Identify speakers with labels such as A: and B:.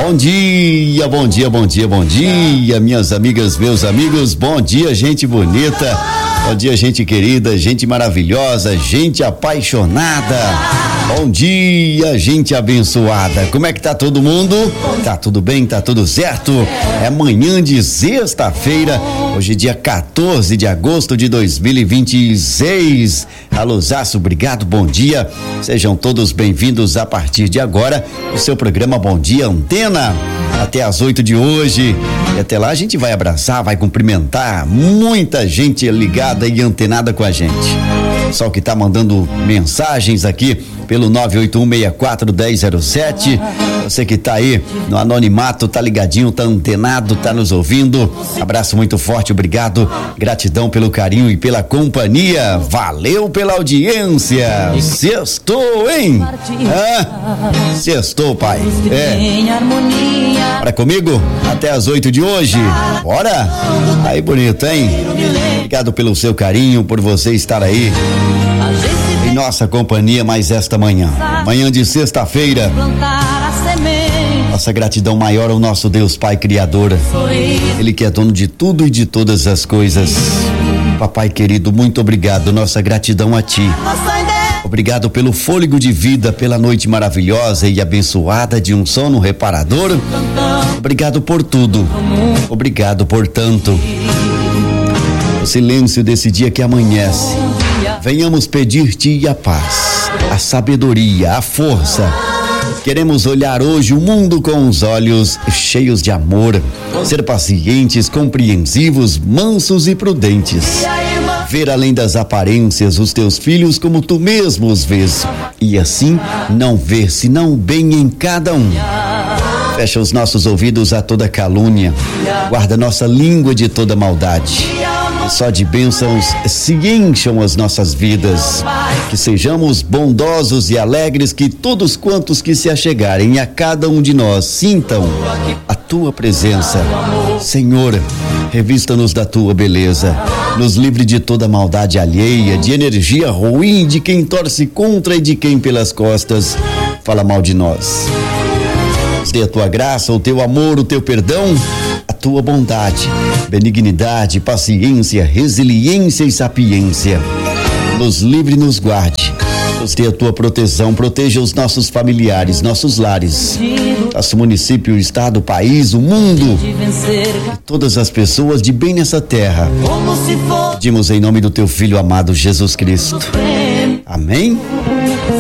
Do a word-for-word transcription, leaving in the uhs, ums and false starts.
A: Bom dia, bom dia, bom dia, bom dia, minhas amigas, meus amigos, bom dia, gente bonita, bom dia, gente querida, gente maravilhosa, gente apaixonada, bom dia, gente abençoada. Como é que tá todo mundo? Tá tudo bem, tá tudo certo? É manhã de sexta-feira, hoje dia quatorze de agosto de dois mil e vinte e seis. Alôzaço, obrigado, bom dia, sejam todos bem-vindos a partir de agora, o seu programa Bom Dia Antena, até às oito de hoje, e até lá a gente vai abraçar, vai cumprimentar muita gente ligada e antenada com a gente. Pessoal que tá mandando mensagens aqui pelo nove oito um seis quatro um zero zero sete, você que tá aí no anonimato, tá ligadinho, tá antenado, tá nos ouvindo, abraço muito forte, obrigado, gratidão pelo carinho e pela companhia, valeu pela audiência, sextou, hein? Ah, sextou, pai, é, bora comigo até as oito de hoje, bora? Aí bonito, hein? Obrigado pelo seu carinho, por você estar aí em nossa companhia mais esta manhã, manhã de sexta-feira. Nossa gratidão maior ao nosso Deus Pai Criador, Ele que é dono de tudo e de todas as coisas. Papai querido, muito obrigado, nossa gratidão a Ti. Obrigado pelo fôlego de vida, pela noite maravilhosa e abençoada de um sono reparador. Obrigado por tudo, obrigado por tanto. O silêncio desse dia que amanhece, venhamos pedir-te a paz, a sabedoria, a força. Queremos olhar hoje o mundo com os olhos cheios de amor, ser pacientes, compreensivos, mansos e prudentes. Ver além das aparências os teus filhos como tu mesmo os vês, e assim não ver senão o bem em cada um. Fecha os nossos ouvidos a toda calúnia, guarda nossa língua de toda maldade. Só de bênçãos se encham as nossas vidas, que sejamos bondosos e alegres, que todos quantos que se achegarem a cada um de nós sintam a tua presença. Senhor, revista-nos da tua beleza, nos livre de toda maldade alheia, de energia ruim, de quem torce contra e de quem pelas costas fala mal de nós. Dê a tua graça, o teu amor, o teu perdão, a tua bondade, benignidade, paciência, resiliência e sapiência. Nos livre e nos guarde. Nos dê a tua proteção, proteja os nossos familiares, nossos lares, nosso município, o estado, o país, o mundo, e todas as pessoas de bem nessa terra. Pedimos em nome do teu Filho amado Jesus Cristo. Amém?